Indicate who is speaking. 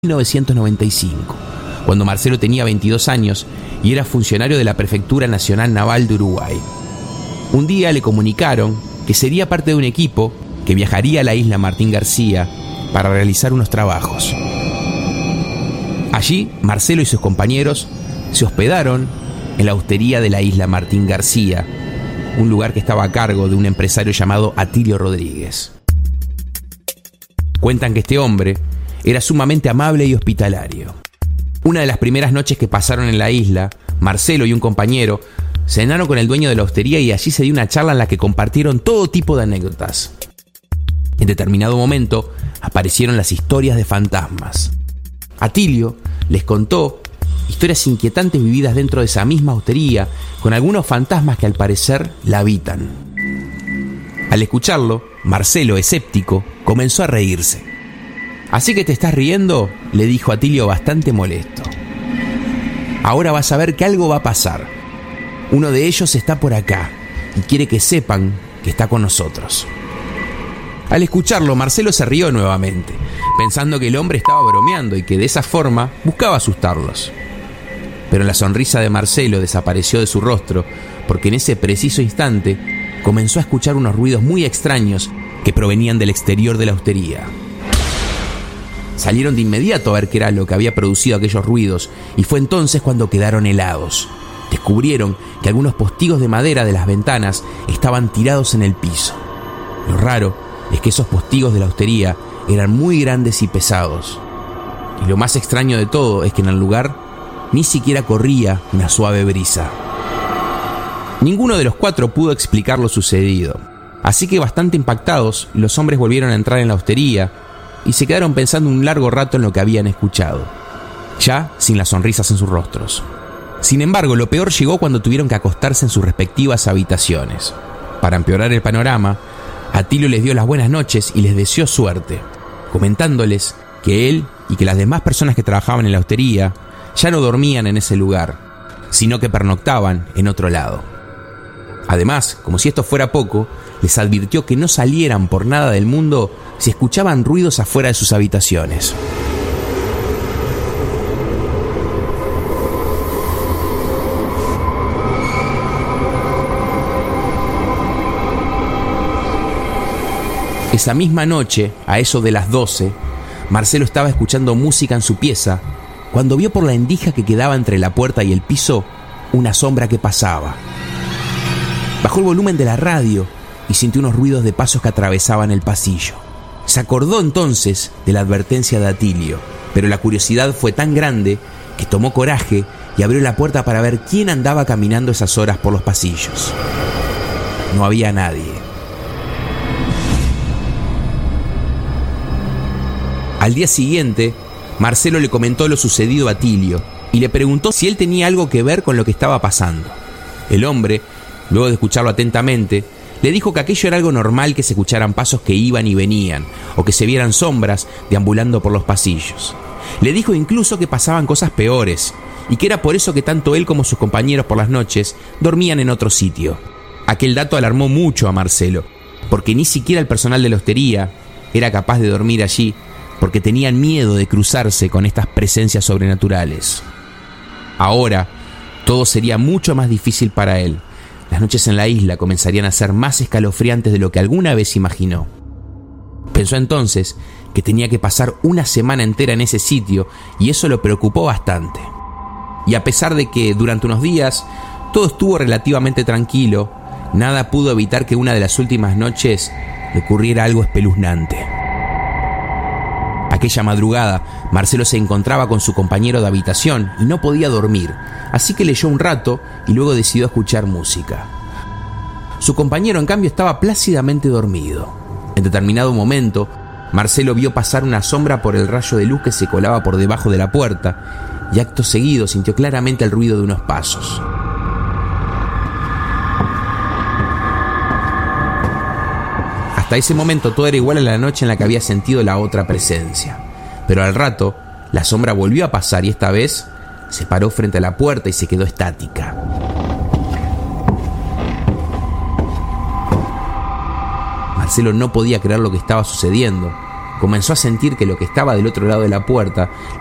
Speaker 1: 1995, cuando Marcelo tenía 22 años y era funcionario de la Prefectura Nacional Naval de Uruguay. Un día le comunicaron que sería parte de un equipo que viajaría a la isla Martín García para realizar unos trabajos. Allí, Marcelo y sus compañeros se hospedaron en la hostería de la isla Martín García, un lugar que estaba a cargo de un empresario llamado Atilio Rodríguez. Cuentan que este hombre era sumamente amable y hospitalario. Una de las primeras noches que pasaron en la isla, Marcelo y un compañero cenaron con el dueño de la hostería y allí se dio una charla en la que compartieron todo tipo de anécdotas. En determinado momento aparecieron las historias de fantasmas. Atilio les contó historias inquietantes vividas dentro de esa misma hostería, con algunos fantasmas que al parecer la habitan. Al escucharlo, Marcelo, escéptico, comenzó a reírse. «¿Así que te estás riendo?», le dijo Atilio bastante molesto. «Ahora vas a ver que algo va a pasar. Uno de ellos está por acá y quiere que sepan que está con nosotros». Al escucharlo, Marcelo se rió nuevamente, pensando que el hombre estaba bromeando y que de esa forma buscaba asustarlos. Pero la sonrisa de Marcelo desapareció de su rostro, porque en ese preciso instante comenzó a escuchar unos ruidos muy extraños que provenían del exterior de la hostería. Salieron de inmediato a ver qué era lo que había producido aquellos ruidos, y fue entonces cuando quedaron helados. Descubrieron que algunos postigos de madera de las ventanas estaban tirados en el piso. Lo raro es que esos postigos de la hostería eran muy grandes y pesados. Y lo más extraño de todo es que en el lugar ni siquiera corría una suave brisa. Ninguno de los cuatro pudo explicar lo sucedido, así que bastante impactados, los hombres volvieron a entrar en la hostería y se quedaron pensando un largo rato en lo que habían escuchado, ya sin las sonrisas en sus rostros. Sin embargo, lo peor llegó cuando tuvieron que acostarse en sus respectivas habitaciones. Para empeorar el panorama, Atilio les dio las buenas noches y les deseó suerte, comentándoles que él y que las demás personas que trabajaban en la hostería ya no dormían en ese lugar, sino que pernoctaban en otro lado. Además, como si esto fuera poco, les advirtió que no salieran por nada del mundo si escuchaban ruidos afuera de sus habitaciones. Esa misma noche, a eso de las 12, Marcelo estaba escuchando música en su pieza cuando vio por la endija que quedaba entre la puerta y el piso una sombra que pasaba. Bajó el volumen de la radio y sintió unos ruidos de pasos que atravesaban el pasillo. Se acordó entonces de la advertencia de Atilio, pero la curiosidad fue tan grande que tomó coraje y abrió la puerta para ver quién andaba caminando esas horas por los pasillos. No había nadie. Al día siguiente, Marcelo le comentó lo sucedido a Atilio y le preguntó si él tenía algo que ver con lo que estaba pasando. El hombre, luego de escucharlo atentamente, le dijo que aquello era algo normal, que se escucharan pasos que iban y venían, o que se vieran sombras deambulando por los pasillos. Le dijo incluso que pasaban cosas peores, y que era por eso que tanto él como sus compañeros por las noches dormían en otro sitio. Aquel dato alarmó mucho a Marcelo, porque ni siquiera el personal de la hostería era capaz de dormir allí, porque tenían miedo de cruzarse con estas presencias sobrenaturales. Ahora, todo sería mucho más difícil para él. Las noches en la isla comenzarían a ser más escalofriantes de lo que alguna vez imaginó. Pensó entonces que tenía que pasar una semana entera en ese sitio, y eso lo preocupó bastante. Y a pesar de que durante unos días todo estuvo relativamente tranquilo, nada pudo evitar que una de las últimas noches le ocurriera algo espeluznante. Aquella madrugada, Marcelo se encontraba con su compañero de habitación y no podía dormir, así que leyó un rato y luego decidió escuchar música. Su compañero, en cambio, estaba plácidamente dormido. En determinado momento, Marcelo vio pasar una sombra por el rayo de luz que se colaba por debajo de la puerta, y acto seguido sintió claramente el ruido de unos pasos. Hasta ese momento todo era igual a la noche en la que había sentido la otra presencia. Pero al rato, la sombra volvió a pasar y esta vez se paró frente a la puerta y se quedó estática. Marcelo no podía creer lo que estaba sucediendo. comenzó a sentir que lo que estaba del otro lado de la puerta